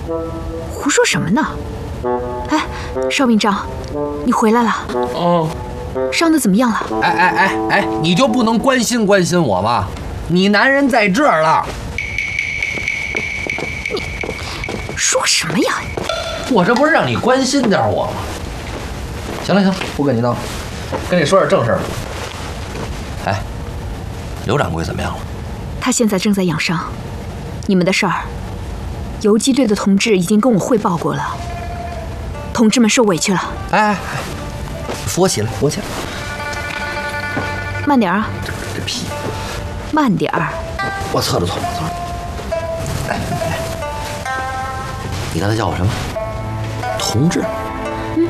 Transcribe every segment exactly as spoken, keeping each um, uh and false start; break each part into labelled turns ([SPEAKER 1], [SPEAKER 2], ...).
[SPEAKER 1] 胡说什么呢？哎，邵病长，你回来了。
[SPEAKER 2] 哦，
[SPEAKER 1] 伤得怎么样了？
[SPEAKER 2] 哎哎哎哎，你就不能关心关心我吗？你男人在这儿了。
[SPEAKER 1] 你说什么呀？
[SPEAKER 2] 我这不是让你关心点我吗？行了行了，不跟你闹了，跟你说点正事儿。哎，刘掌柜怎么样了？
[SPEAKER 1] 他现在正在养伤。你们的事儿，游击队的同志已经跟我汇报过了。同志们受委屈了。
[SPEAKER 2] 哎哎哎，扶起来，扶起来。
[SPEAKER 1] 慢点啊！
[SPEAKER 2] 这这屁！
[SPEAKER 1] 慢点儿。
[SPEAKER 2] 我侧着坐，我侧着。哎哎，你刚才叫我什么？同志？
[SPEAKER 1] 嗯。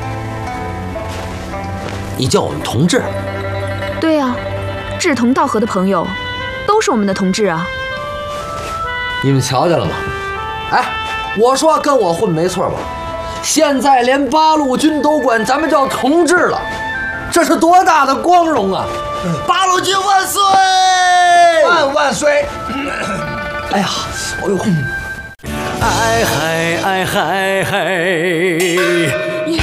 [SPEAKER 2] 你叫我们同志？
[SPEAKER 1] 对啊，志同道合的朋友，都是我们的同志啊。
[SPEAKER 2] 你们瞧见了吗？哎，我说跟我混没错吧？现在连八路军都管咱们叫同志了，这是多大的光荣啊！
[SPEAKER 3] 八路军万岁！
[SPEAKER 2] 万万岁！哎呀，哎呦！
[SPEAKER 3] 哎嗨哎嗨嗨哟！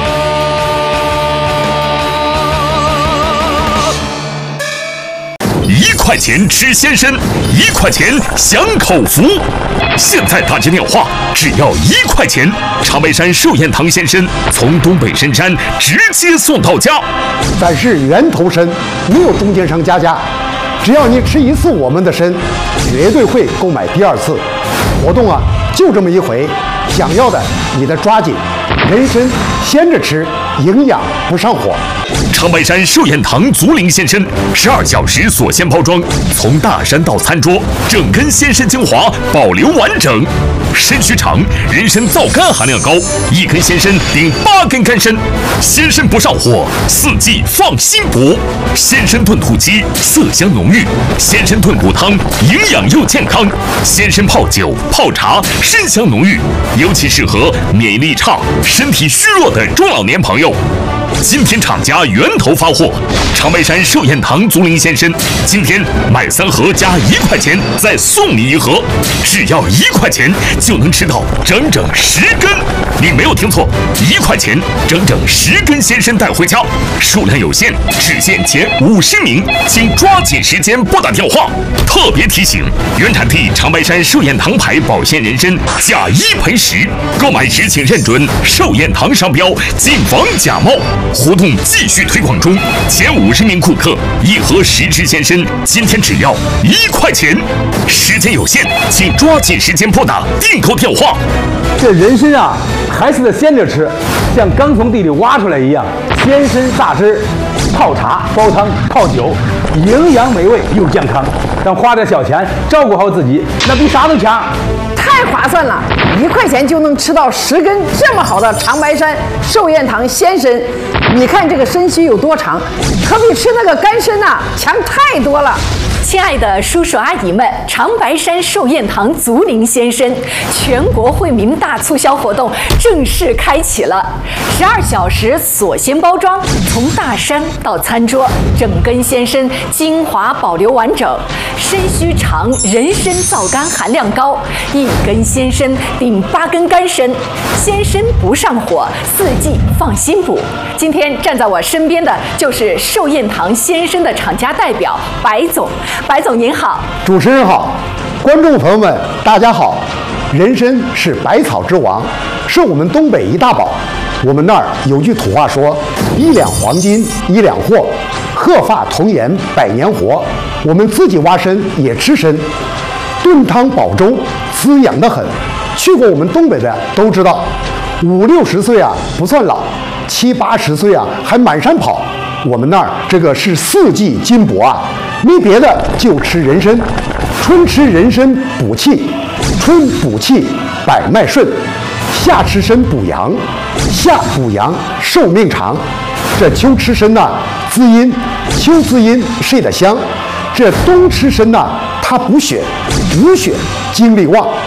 [SPEAKER 4] 一块钱吃鲜参，一块钱享口福。现在打接电话，只要一块钱，长白山寿宴堂鲜参从东北深山直接送到家。
[SPEAKER 5] 咱是源头参，没有中间商加价。只要你吃一次我们的参，绝对会购买第二次。活动啊，就这么一回，想要的你得抓紧。人参鲜着吃，营养不上火。
[SPEAKER 4] 长白山寿宴堂竹林鲜参，十二小时锁鲜包装，从大山到餐桌，整根鲜参精华保留完整。参须长，人参皂苷含量高，一根鲜参顶八根干参，鲜参不上火，四季放心补。鲜参炖土鸡，色香浓郁；鲜参炖骨汤，营养又健康；鲜参泡酒、泡茶，参香浓郁，尤其适合免疫力差、身体虚弱的中老年朋友。今天厂家源头发货，长白山寿宴堂竹林鲜参，今天买三盒加一块钱，再送你一盒，只要一块钱就能吃到整整十根。你没有听错，一块钱整整十根鲜参带回家，数量有限，只限前五十名，请抓紧时间拨打电话。特别提醒，原产地长白山寿宴堂牌保鲜人参，假一赔十，购买时请认准寿宴堂商标，谨防假冒。活动继续推广中，前五十名顾客一盒十支鲜参，今天只要一块钱。时间有限，请抓紧时间拨打订购电话。
[SPEAKER 6] 这人参啊，还是得鲜着吃，像刚从地里挖出来一样。鲜参榨汁、泡茶、煲汤、泡酒，营养美味又健康。咱花点小钱照顾好自己，那比啥都强。
[SPEAKER 7] 太划算了，一块钱就能吃到十根这么好的长白山寿宴堂鲜参。你看这个参须有多长，可比吃那个干参呐强太多了。
[SPEAKER 8] 亲爱的叔叔阿姨们，长白山寿宴堂竹林鲜参全国惠民大促销活动正式开启了，十二小时锁鲜包装，从大山到餐桌，整根鲜参精华保留完整，参须长，人参皂苷含量高，一根鲜参顶八根干参，鲜参不上火，四季放心补。今天站在我身边的就是寿宴堂鲜参的厂家代表白总。白总您好。
[SPEAKER 5] 主持人好，观众朋友们大家好。人参是百草之王，是我们东北一大宝。我们那儿有句土话说，一两黄金一两货，鹤发童颜百年活。我们自己挖参也吃参，炖汤煲粥滋养得很。去过我们东北的都知道，五六十岁啊不算老，七八十岁啊还满山跑。我们那儿这个是四季金补啊，没别的就吃人参。春吃人参补气，春补气百脉顺；夏吃参补阳，夏补阳寿命长。这秋吃参呐、啊、滋阴，秋滋阴睡得香。这冬吃参呐、啊、它补血，补血精力旺。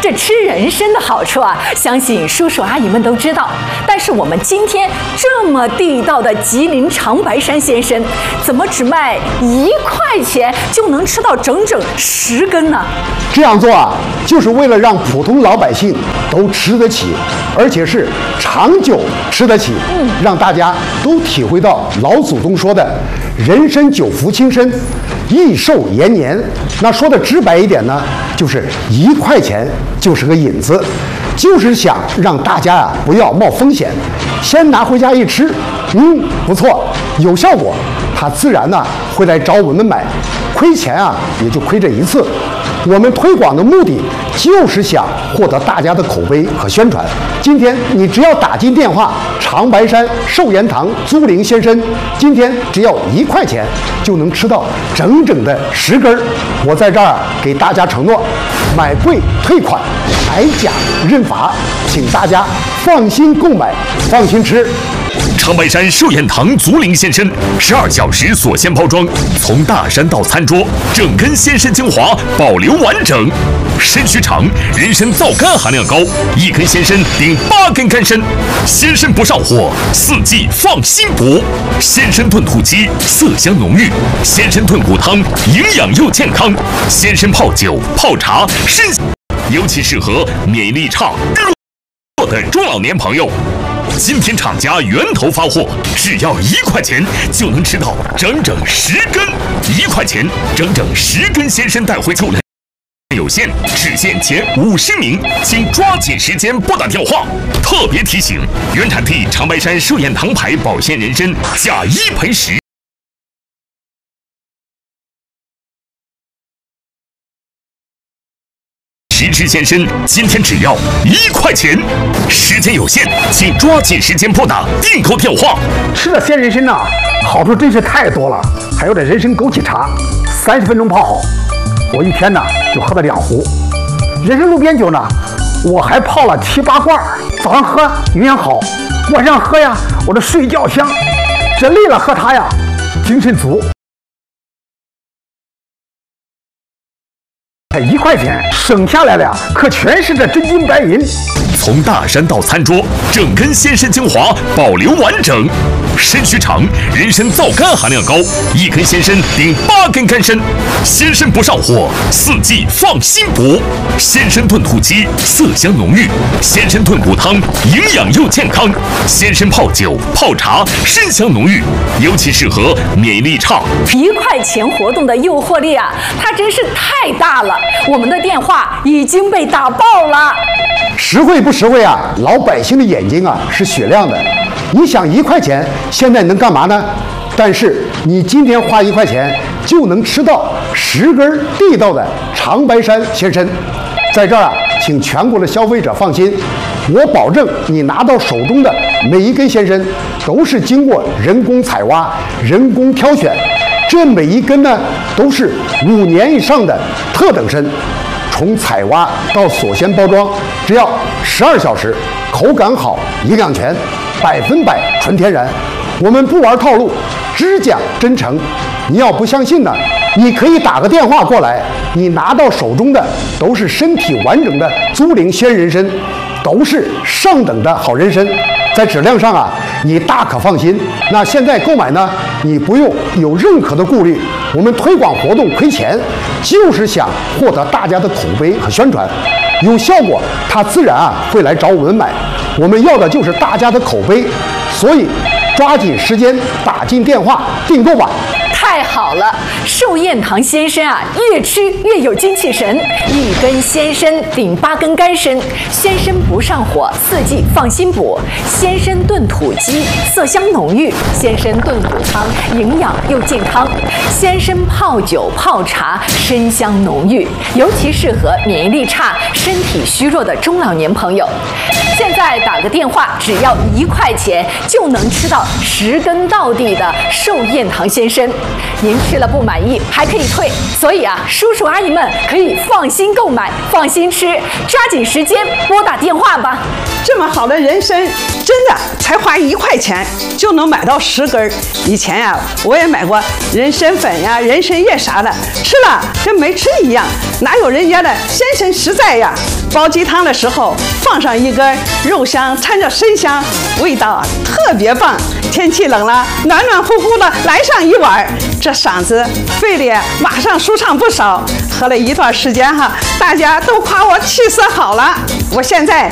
[SPEAKER 8] 这吃人参的好处啊，相信叔叔阿姨们都知道。但是我们今天这么地道的吉林长白山鲜参，怎么只卖一块钱就能吃到整整十根呢？
[SPEAKER 5] 这样做啊，就是为了让普通老百姓都吃得起，而且是长久吃得起，嗯、让大家都体会到老祖宗说的“人参久服轻身，益寿延年”。那说的直白一点呢，就是一块钱就是个引子，就是想让大家啊不要冒风险，先拿回家一吃，嗯，不错，有效果，他自然呢会来找我们买，亏钱啊也就亏这一次。我们推广的目的就是想获得大家的口碑和宣传。今天你只要打进电话长白山寿延堂租灵鲜参，今天只要一块钱就能吃到整整的十根。我在这儿给大家承诺，买贵退款，买假认罚，请大家放心购买，放心吃。
[SPEAKER 4] 长白山寿延堂足灵鲜参，十二小时锁鲜包装，从大山到餐桌，整根鲜参精华保留完整。参须长，人参皂苷含量高，一根鲜参顶八根干参，鲜参不上火，四季放心补。鲜参炖土鸡，色香浓郁；鲜参炖骨汤，营养又健康；鲜参泡酒、泡茶，参尤其适合免疫力差、弱的中老年朋友。今天厂家源头发货，只要一块钱就能吃到整整十根，一块钱整整十根鲜参带回就来。有限，只限前五十名，请抓紧时间拨打电话。特别提醒：原产地长白山寿延堂牌保鲜人参，价一赔十。十支鲜参，今天只要一块钱，时间有限，请抓紧时间拨打订购电话。
[SPEAKER 6] 吃了鲜人参呐、啊，好处真是太多了。还有这人参枸杞茶，三十分钟泡好，我一天呢就喝了两壶。人参路边酒呢，我还泡了七八罐，早上喝营养好，晚上喝呀，我这睡觉香。这累了喝它呀，精神足。才一块钱，省下来了呀，可全是这真金白银。
[SPEAKER 4] 从大山到餐桌，整根鲜参精华保留完整。参须长，人参皂苷含量高，一根鲜参顶八根干参，鲜参不上火，四季放心补。鲜参炖土鸡，色香浓郁；鲜参炖骨汤，营养又健康；鲜参泡酒、泡茶，参香浓郁，尤其适合免疫力差。
[SPEAKER 8] 一块钱活动的诱惑力啊，它真是太大了。我们的电话已经被打爆了。
[SPEAKER 5] 实惠不实惠啊？老百姓的眼睛啊是雪亮的。你想一块钱现在能干嘛呢？但是你今天花一块钱就能吃到十根地道的长白山鲜参。在这儿啊，请全国的消费者放心，我保证你拿到手中的每一根鲜参都是经过人工采挖、人工挑选，这每一根呢都是五年以上的特等参。从采挖到锁鲜包装，只要十二小时，口感好，营养全，百分百纯天然。我们不玩套路，只讲真诚。你要不相信呢，你可以打个电话过来，你拿到手中的都是身体完整的租灵鲜人参，都是上等的好人参，在质量上啊，你大可放心。那现在购买呢，你不用有任何的顾虑。我们推广活动亏钱，就是想获得大家的口碑和宣传，有效果，他自然啊会来找我们买。我们要的就是大家的口碑，所以抓紧时间打进电话订购吧。
[SPEAKER 8] 太好了，寿延堂鲜参啊，越吃越有精气神。一根鲜参顶八根干参，鲜参不上火，四季放心补。鲜参炖土鸡，色香浓郁；鲜参炖骨汤，营养又健康。鲜参泡酒泡茶，参香浓郁，尤其适合免疫力差、身体虚弱的中老年朋友。现在打个电话，只要一块钱就能吃到十根到底的寿延堂鲜参。 您吃了不满意还可以退，所以啊，叔叔阿姨们可以放心购买，放心吃，抓紧时间拨打电话吧。
[SPEAKER 7] 这么好的人参，真的才花一块钱就能买到十根儿。以前呀、啊，我也买过人参粉呀、人参叶啥的，吃了跟没吃一样，哪有人家的鲜参实在呀？煲鸡汤的时候放上一根，肉香掺着参香，味道特别棒。天气冷了，暖暖乎乎的来上一碗，这嗓子肺里马上舒畅不少。喝了一段时间哈，大家都夸我气色好了。我现在